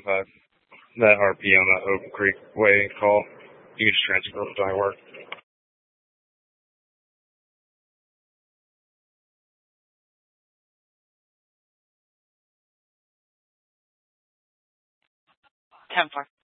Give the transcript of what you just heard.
that RP on the Oak Creek Way call. You can just transfer it to my work. 10-4.